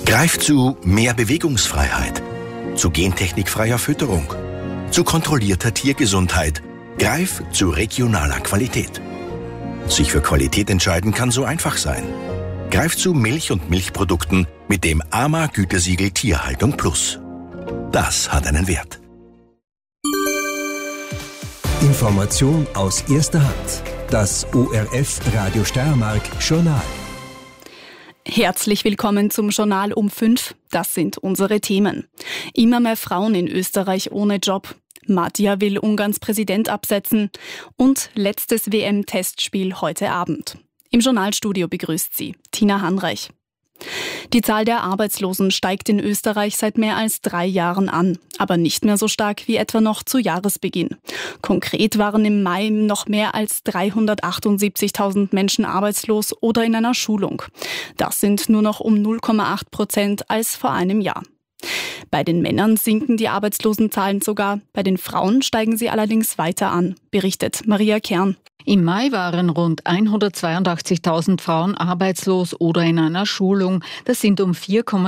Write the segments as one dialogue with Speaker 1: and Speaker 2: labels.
Speaker 1: Greift zu mehr Bewegungsfreiheit, zu gentechnikfreier Fütterung, zu kontrollierter Tiergesundheit. Greif zu regionaler Qualität. Sich für Qualität entscheiden kann so einfach sein. Greif zu Milch und Milchprodukten mit dem AMA-Gütesiegel Tierhaltung Plus. Das hat einen Wert.
Speaker 2: Information aus erster Hand. Das ORF Radio Steiermark Journal.
Speaker 3: Herzlich willkommen zum Journal um 5. Das sind unsere Themen. Immer mehr Frauen in Österreich ohne Job. Madja will Ungarns Präsident absetzen. Und letztes WM-Testspiel heute Abend. Im Journalstudio begrüßt sie Tina Hanreich. Die Zahl der Arbeitslosen steigt in Österreich seit mehr als 3 Jahren an, aber nicht mehr so stark wie etwa noch zu Jahresbeginn. Konkret waren im Mai noch mehr als 378.000 Menschen arbeitslos oder in einer Schulung. Das sind nur noch um 0,8% als vor einem Jahr. Bei den Männern sinken die Arbeitslosenzahlen sogar, bei den Frauen steigen sie allerdings weiter an, berichtet Maria Kern.
Speaker 4: Im Mai waren rund 182.000 Frauen arbeitslos oder in einer Schulung. Das sind um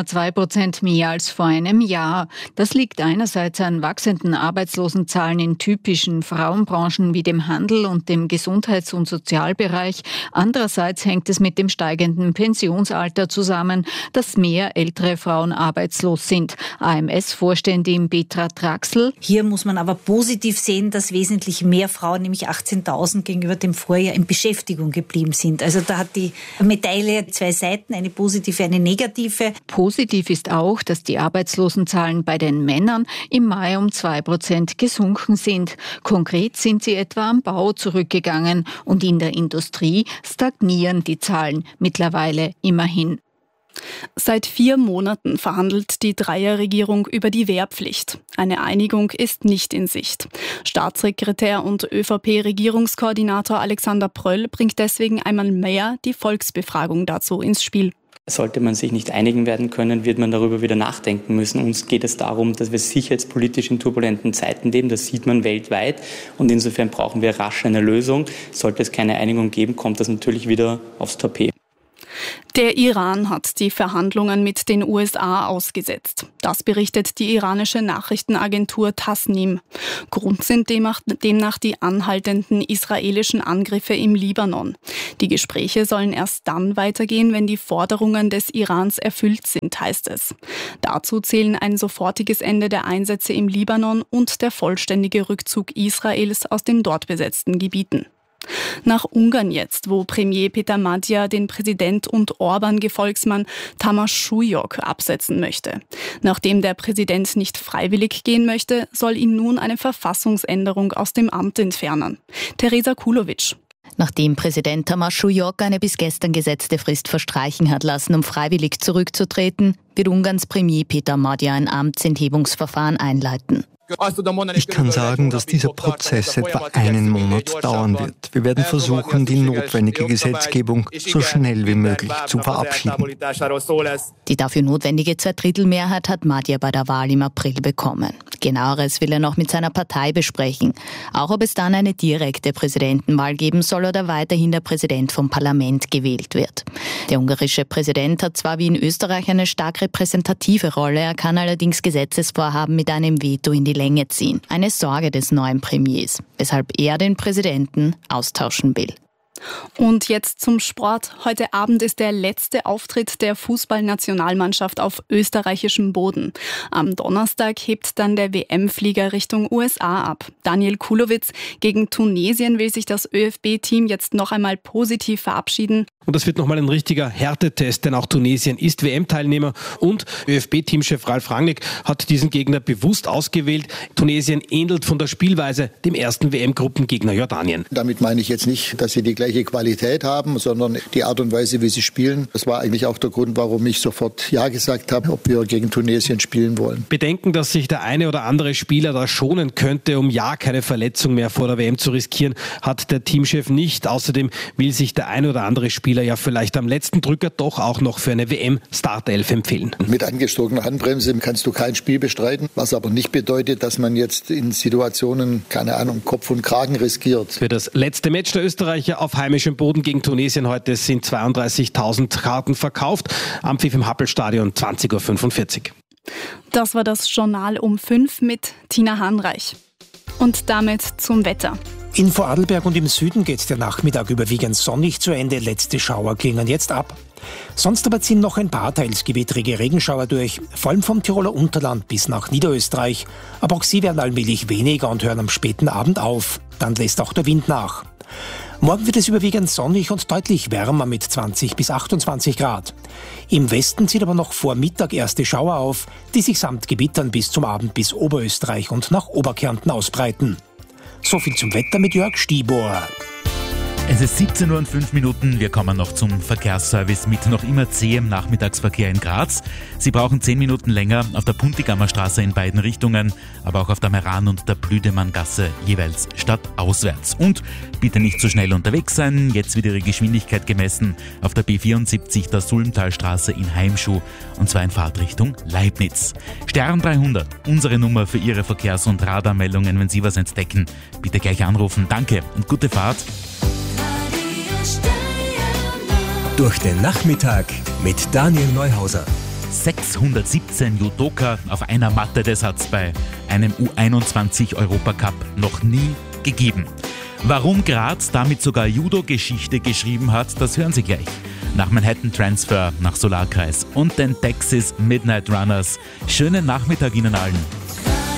Speaker 4: 4,2% mehr als vor einem Jahr. Das liegt einerseits an wachsenden Arbeitslosenzahlen in typischen Frauenbranchen wie dem Handel und dem Gesundheits- und Sozialbereich. Andererseits hängt es mit dem steigenden Pensionsalter zusammen, dass mehr ältere Frauen arbeitslos sind. AMS-Vorständin Petra Traxl.
Speaker 5: Hier muss man aber positiv sehen, dass wesentlich mehr Frauen, nämlich 18.000 gegenüber dem Vorjahr, in Beschäftigung geblieben sind. Also da hat die Medaille 2 Seiten, eine positive, eine negative.
Speaker 4: Positiv ist auch, dass die Arbeitslosenzahlen bei den Männern im Mai um 2% gesunken sind. Konkret sind sie etwa am Bau zurückgegangen und in der Industrie stagnieren die Zahlen mittlerweile immerhin.
Speaker 3: Seit 4 Monaten verhandelt die Dreierregierung über die Wehrpflicht. Eine Einigung ist nicht in Sicht. Staatssekretär und ÖVP-Regierungskoordinator Alexander Pröll bringt deswegen einmal mehr die Volksbefragung dazu ins Spiel.
Speaker 6: Sollte man sich nicht einigen werden können, wird man darüber wieder nachdenken müssen. Uns geht es darum, dass wir sicherheitspolitisch in turbulenten Zeiten leben. Das sieht man weltweit. Und insofern brauchen wir rasch eine Lösung. Sollte es keine Einigung geben, kommt das natürlich wieder aufs Tapet.
Speaker 3: Der Iran hat die Verhandlungen mit den USA ausgesetzt. Das berichtet die iranische Nachrichtenagentur Tasnim. Grund sind demnach die anhaltenden israelischen Angriffe im Libanon. Die Gespräche sollen erst dann weitergehen, wenn die Forderungen des Irans erfüllt sind, heißt es. Dazu zählen ein sofortiges Ende der Einsätze im Libanon und der vollständige Rückzug Israels aus den dort besetzten Gebieten. Nach Ungarn jetzt, wo Premier Peter Madja den Präsident und Orban-Gefolgsmann Tamás Súlyog absetzen möchte. Nachdem der Präsident nicht freiwillig gehen möchte, soll ihn nun eine Verfassungsänderung aus dem Amt entfernen. Teresa Kulovic.
Speaker 7: Nachdem Präsident Tamás Súlyog eine bis gestern gesetzte Frist verstreichen hat lassen, um freiwillig zurückzutreten, wird Ungarns Premier Peter Madja ein Amtsenthebungsverfahren einleiten.
Speaker 8: Ich kann sagen, dass dieser Prozess etwa 1 Monat dauern wird. Wir werden versuchen, die notwendige Gesetzgebung so schnell wie möglich zu verabschieden.
Speaker 7: Die dafür notwendige 2/3-Mehrheit hat Madja bei der Wahl im April bekommen. Genaueres will er noch mit seiner Partei besprechen. Auch ob es dann eine direkte Präsidentenwahl geben soll oder weiterhin der Präsident vom Parlament gewählt wird. Der ungarische Präsident hat zwar wie in Österreich eine stark repräsentative Rolle, er kann allerdings Gesetzesvorhaben mit einem Veto in die Länge ziehen. Eine Sorge des neuen Premiers, weshalb er den Präsidenten austauschen will.
Speaker 3: Und jetzt zum Sport. Heute Abend ist der letzte Auftritt der Fußballnationalmannschaft auf österreichischem Boden. Am Donnerstag hebt dann der WM-Flieger Richtung USA ab. Daniel Kulowitz, gegen Tunesien will sich das ÖFB-Team jetzt noch einmal positiv verabschieden.
Speaker 9: Und das wird nochmal ein richtiger Härtetest, denn auch Tunesien ist WM-Teilnehmer und ÖFB-Teamchef Ralf Rangnick hat diesen Gegner bewusst ausgewählt. Tunesien ähnelt von der Spielweise dem ersten WM-Gruppengegner Jordanien.
Speaker 10: Damit meine ich jetzt nicht, dass sie die gleiche Qualität haben, sondern die Art und Weise, wie sie spielen. Das war eigentlich auch der Grund, warum ich sofort Ja gesagt habe, ob wir gegen Tunesien spielen wollen.
Speaker 9: Bedenken, dass sich der eine oder andere Spieler da schonen könnte, um ja keine Verletzung mehr vor der WM zu riskieren, hat der Teamchef nicht. Außerdem will sich der eine oder andere Spieler Spieler ja vielleicht am letzten Drücker doch auch noch für eine WM-Startelf empfehlen.
Speaker 10: Mit angezogener Handbremse kannst du kein Spiel bestreiten, was aber nicht bedeutet, dass man jetzt in Situationen, keine Ahnung, Kopf und Kragen riskiert.
Speaker 9: Für das letzte Match der Österreicher auf heimischem Boden gegen Tunesien heute sind 32.000 Karten verkauft. Am Pfiff im Happelstadion 20.45 Uhr.
Speaker 3: Das war das Journal um 5 mit Tina Hanreich. Und damit zum Wetter.
Speaker 11: In Vorarlberg und im Süden geht der Nachmittag überwiegend sonnig zu Ende. Letzte Schauer klingen jetzt ab. Sonst aber ziehen noch ein paar teils gewittrige Regenschauer durch, vor allem vom Tiroler Unterland bis nach Niederösterreich. Aber auch sie werden allmählich weniger und hören am späten Abend auf. Dann lässt auch der Wind nach. Morgen wird es überwiegend sonnig und deutlich wärmer mit 20 bis 28 Grad. Im Westen zieht aber noch vor Mittag erste Schauer auf, die sich samt Gewittern bis zum Abend bis Oberösterreich und nach Oberkärnten ausbreiten. So viel zum Wetter mit Jörg Stibor.
Speaker 12: Es ist 17:05 Uhr. Wir kommen noch zum Verkehrsservice mit noch immer zähem Nachmittagsverkehr in Graz. Sie brauchen 10 Minuten länger auf der Puntigammer Straße in beiden Richtungen, aber auch auf der Meran- und der Blüdemanngasse jeweils stadtauswärts. Und bitte nicht zu schnell unterwegs sein. Jetzt wird Ihre Geschwindigkeit gemessen auf der B74 der Sulmtalstraße in Heimschuh, und zwar in Fahrtrichtung Leibniz. Stern 300, unsere Nummer für Ihre Verkehrs- und Radarmeldungen, wenn Sie was entdecken. Bitte gleich anrufen. Danke und gute Fahrt.
Speaker 2: Durch den Nachmittag mit Daniel Neuhauser.
Speaker 12: 617 Judoka auf einer Matte, das hat es bei einem U21-Europacup noch nie gegeben. Warum Graz damit sogar Judo-Geschichte geschrieben hat, das hören Sie gleich. Nach Manhattan Transfer nach Solarkreis und den Texas Midnight Runners. Schönen Nachmittag Ihnen allen.